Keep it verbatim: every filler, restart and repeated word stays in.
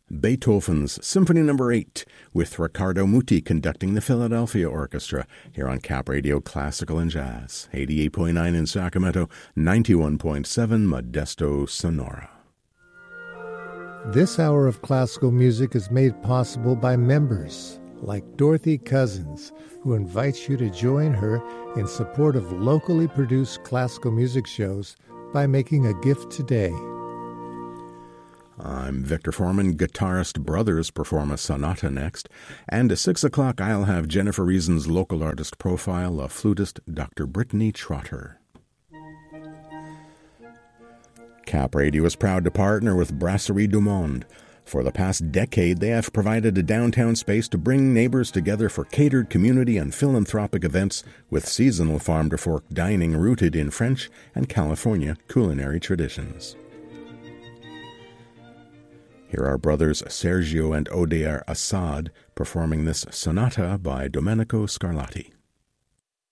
Beethoven's Symphony Number eight, with Riccardo Muti conducting the Philadelphia Orchestra, here on Cap Radio Classical and Jazz, eighty-eight point nine in Sacramento, ninety-one point seven Modesto, Sonora. This hour of classical music is made possible by members like Dorothy Cousins, who invites you to join her in support of locally produced classical music shows by making a gift today. I'm Victor Foreman. Guitarist Brothers perform a sonata next. And at six o'clock, I'll have Jennifer Reason's local artist profile of flutist Doctor Brittany Trotter. Cap Radio is proud to partner with Brasserie du Monde. For the past decade, they have provided a downtown space to bring neighbors together for catered community and philanthropic events with seasonal farm-to-fork dining rooted in French and California culinary traditions. Here are brothers Sergio and Odair Assad performing this sonata by Domenico Scarlatti.